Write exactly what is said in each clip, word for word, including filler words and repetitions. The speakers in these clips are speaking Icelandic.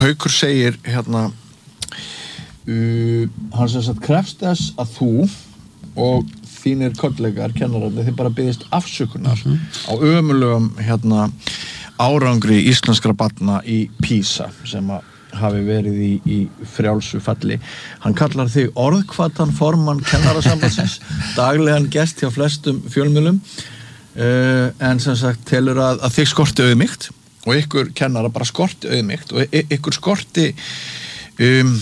Haukur segir hérna uh, hann sem sagt krefst þess að þú og þínir kollegar, kennararnir, þið bara biðjist afsökunar mm-hmm. á ömurlegum hérna árangri íslenskra barna í PISA sem að hafi verið í, í frjálsu falli. Hann kallar þig orðhvatan formann kennarasambandsins, daglegan gest hjá flestum fjölmiðlum, uh, en sem sagt telur að, að þig skorti auðmýkt og ykkur kennara bara skorti auðmýkt og ykkur skorti um,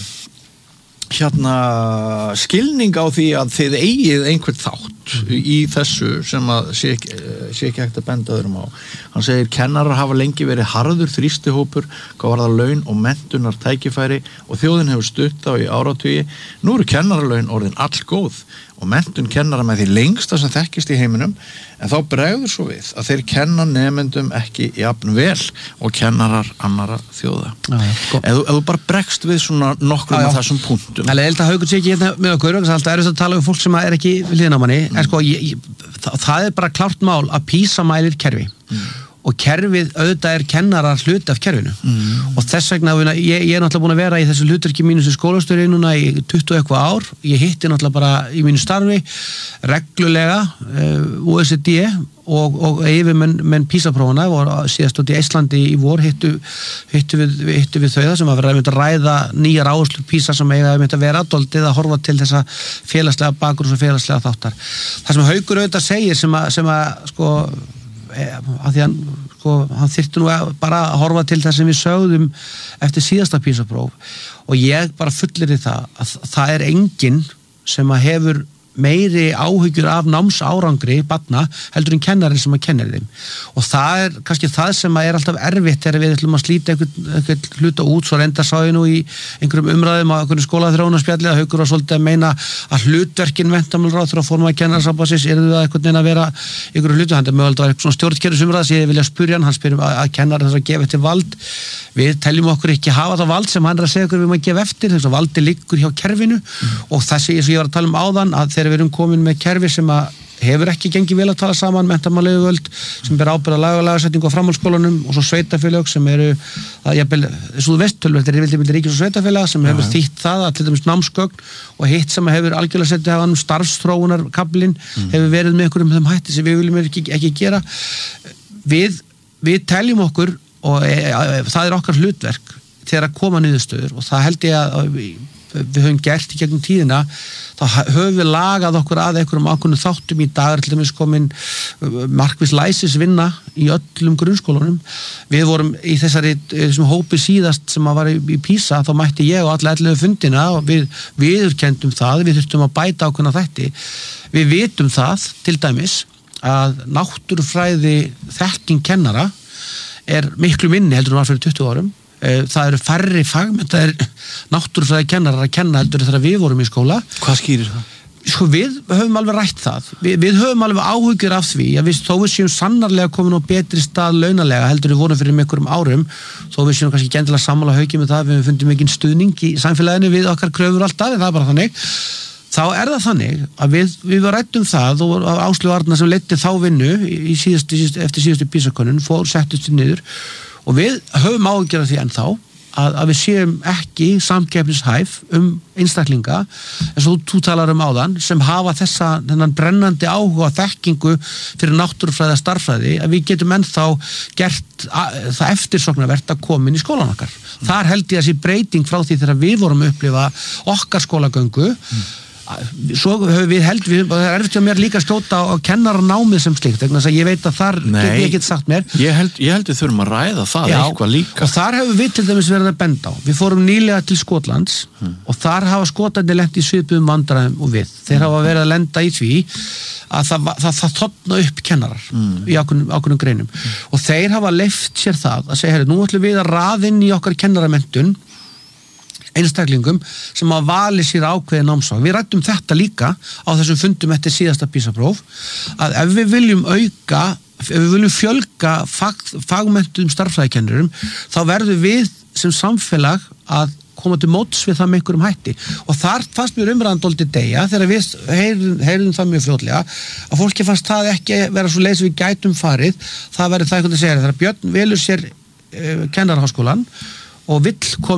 hérna skilning á því að þið eigið einhvern þátt í þessu sem að sé ekki, sé ekki hægt að benda öðrum á. Hann segir kennarar hafa lengi verið harður þrýstihópur hvað varðar laun og menntunar tækifæri og þjóðin hefur stutt á í áratugi. Nú eru kennaralaun orðin allgóð og menntun kennara með því lengsta sem þekkist í heiminum, en þá bregður svo við að þeir kenna nemendum ekki jafn vel og kennarar annara þjóða. Ef þú bara bregst við svona nokkrum af þessum punktum. Ég held að Haukur sé ekki hérna með okkur, það er alltaf erfitt að tala um fólk sem er ekki við hliðina á manni, mm. en sko, ég, ég, það, það er bara klárt mál að PISA mælir kerfi. Mm. Og kerfið auðvitað er kennarar hluti af kerfinu mm. og þess vegna ég, ég er náttúrulega búin að vera í þessu hlutverki mínu sem skólastjóri núna í tuttugu eitthvað ár. Ég hitti náttúrulega bara í mínu starfi reglulega uh, O E C D og, og yfir menn, menn PISA-prófana og síðast út í Íslandi í vor hittu, hittu, við, hittu við þau það sem að vera að ræða nýjar áherslur PISA sem eiga að vera aðdoldið að horfa til þessa félagslega bakgrunns og félagslega þáttar. Það sem Haukur auðvitað segir sem að, sem að sko að því hann, sko, hann þyrfti nú bara að horfa til það sem við sögðum eftir síðasta PISA-próf og ég bara fullir í það að það er enginn sem að hefur meiri áhyggjur af námsárangri barna heldur en kennarinn sem að kennir þeim og það er kannski það sem er alltaf erfitt þegar við ætlum að slíta einhvern, einhvern hluta út, svo reyndar sá ég nú í einhverjum umræðum á einhverjum skólaþróunarspjalli að Haukur var svolítið að meina að hlutverkin menntamálaráðherra og formaður kennarasambandsins eru það einhvern veginn að vera einhverju hlutu, hann er mögulega eitthvað svona stjórnkerfisumræða sem ég vilja spyrja hann, hann spyr að, að kennar þess að gefa eftir vald við teljum okkur ekki hafa það vald sem hann er að segja okkur við maður gefa eftir, þess að valdi liggur hjá kerfinu mm. og þessi eins og ég var að tala um áðan að þegar við erum komin með kerfi sem að hefur ekki gengið vel að tala saman, menntamálayfirvöld sem ber ábyrgð á lag- og lagasetningu á framhaldsskólanum og svo sveitafélög sem eru að jafnvel, svo þú veist tölvöld er yfirleitt ríkis og sveitafélag sem hefur þýtt það að til dæmis námsgögn og hitt sem hefur algjörlega setið hafa um starfsþróunarkaflinn mm. hefur verið með einhverjum þeim hætti sem við viljum ekki, ekki gera við, við teljum okkur og e, e, það er okkar hlutverk þegar að koma niðurstöður og það held ég að við, við höfum gert í gegnum tíðina þá höfum við lagað okkur að einhverjum ákveðnum þáttum í dag til dæmis komin markviss læsisvinna í öllum grunnskólunum við vorum í þessari þessum hópi síðast sem að var í, í PISA þá mætti ég og alla ellefu fundina og við viðurkenndum það, við þurftum að bæta ákveðna þætti við vitum það til dæmis að náttúrufræði þekking kennara er miklu minni heldur en var fyrir tuttugu árum það eru færri fagmenntaðir náttúrufræði kennarar að kenna heldur þegar við vorum í skóla. Hvað skýrir það? Sko við höfum alveg rætt það við, við höfum alveg áhyggjur af því að við þó við séum sannarlega komin á betri stað launalega heldur við vorum fyrir einhverjum árum þó við séum kannski ekki endilega sammála Hauki með það við fundum ekki stuðning í samfélaginu við okkar kröfur alltaf en það er bara þannig þá er það þannig að við, við var rætt um það og Áslaug Arna sem leiddi þá vinnu í síðustu, síðustu, eftir síðustu PISA-könnun fór settust niður og við höfum áhyggjur af því ennþá að, að við séum ekki samkeppnishæf um einstaklinga eins og þú talar um áðan sem hafa þessa þennan brennandi áhuga þekkingu fyrir náttúrufræði og starffræði að við getum ennþá gert að, það eftirsóknarvert að koma inn í skólan okkar. Mm. Þar held ég að sé breyting frá því þegar við vorum að upplifa okkar skólagöngu mm. svo höfum við held við, það er erfitt hjá mér líka að skjóta á kennaranámið sem slíkt, þannig að ég veit að þar get ég ekki sagt mér. Ég held, ég held við þurfum að ræða það Já, eitthvað líka. Og þar hefur við til dæmis verið að benda á. Við fórum nýlega til Skotlands hmm. og þar hafa Skotarnir lent í svipuðum vandræðum og við. Þeir hafa verið að lenda í því að það, það, það þotna upp kennarar hmm. í ákveðnum, ákveðnum greinum hmm. og þeir hafa leyft sér það að segja, herri, nú ætlum við að raða inn í okkar kennaramenntun einstaklingum sem að vali sér ákveðið námsfag. Við ræddum þetta líka á þessum fundum eftir síðasta PISA-próf að ef við viljum auka, ef við viljum fjölga fag, fagmenntum starffræðikennurum þá verður við sem samfélag að koma til móts við það með einhverjum hætti og þar fannst mér umræðan dálítið deyja þegar við heyrðum, heyrðum það mjög fljótlega að fólki fannst það ekki vera svo leið sem við gætum farið, það verður það einhvern veginn að segja þegar Björn velur sér uh, kennaraháskólan og vill koma